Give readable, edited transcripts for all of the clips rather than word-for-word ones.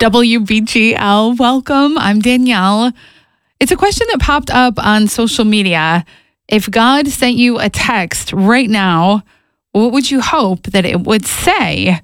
WBGL, welcome. I'm Danielle. It's a question that popped up on social media. If God sent you a text right now, what would you hope that it would say?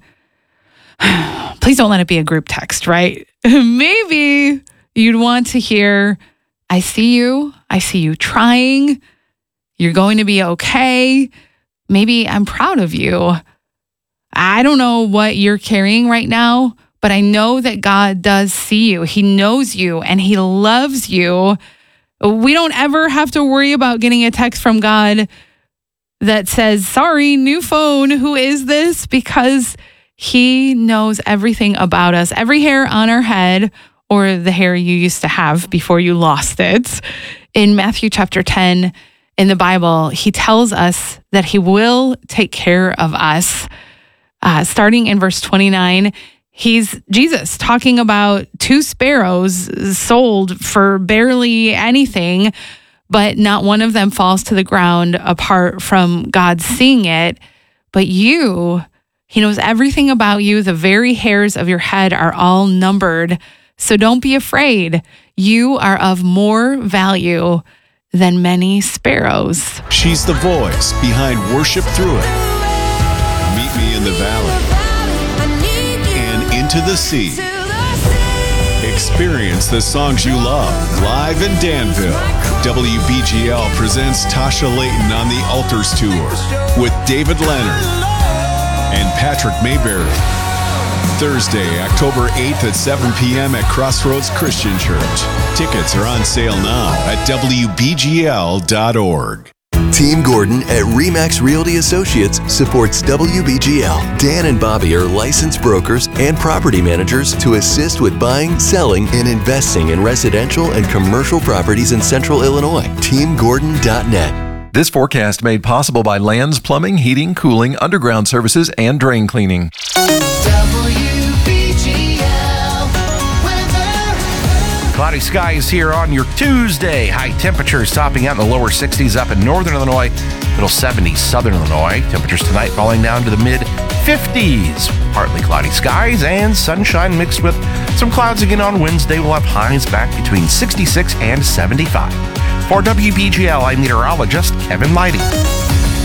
Please don't let it be a group text, right? Maybe you'd want to hear, I see you trying. You're going to be okay. Maybe I'm proud of you. I don't know what you're carrying right now, but I know that God does see you. He knows you and he loves you. We don't ever have to worry about getting a text from God that says, sorry, new phone, who is this? Because he knows everything about us, every hair on our head or the hair you used to have before you lost it. In Matthew chapter 10 in the Bible, he tells us that he will take care of us. Starting in verse 29, he's Jesus talking about 2 sparrows sold for barely anything, but not one of them falls to the ground apart from God seeing it. But you, he knows everything about you. The very hairs of your head are all numbered. So don't be afraid. You are of more value than many sparrows. She's the voice behind Worship Through It. Meet Me in the Valley. And Into the Sea. Experience the songs you love live in Danville. WBGL presents Tasha Layton on the Altars Tour with David Leonard and Patrick Mayberry. Thursday, October 8th at 7 p.m. at Crossroads Christian Church. Tickets are on sale now at WBGL.org. Team Gordon at RE/MAX Realty Associates supports WBGL. Dan and Bobby are licensed brokers and property managers to assist with buying, selling, and investing in residential and commercial properties in Central Illinois. TeamGordon.net. This forecast made possible by Lands Plumbing, Heating, Cooling, Underground Services, and Drain Cleaning. Cloudy skies here on your Tuesday. High temperatures topping out in the lower 60s up in northern Illinois, middle 70s southern Illinois. Temperatures tonight falling down to the mid 50s. Partly cloudy skies and sunshine mixed with some clouds again on Wednesday. We'll have highs back between 66 and 75. For WBGL, I'm meteorologist Kevin Leidy.